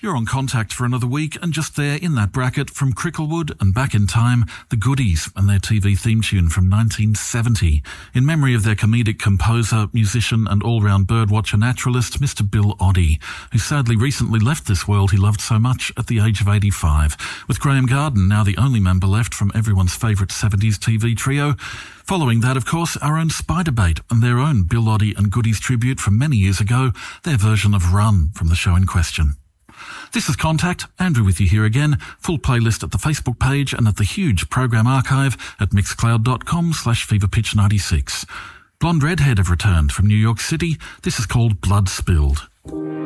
You're on Contact for another week, and just there in that bracket from Cricklewood and Back in Time, the Goodies and their TV theme tune from 1970, in memory of their comedic composer, musician and all-round birdwatcher naturalist, Mr. Bill Oddie, who sadly recently left this world he loved so much at the age of 85, with Graham Garden now the only member left from everyone's favourite 70s TV trio. Following that, of course, our own Spiderbait and their own Bill Oddie and Goodies tribute from many years ago, their version of Run from the show in question. This is Contact. Andrew with you here again. Full playlist at the Facebook page and at the huge program archive at mixcloud.com/feverpitch96. Blonde Redhead have returned from New York City. This is called Blood Spilled.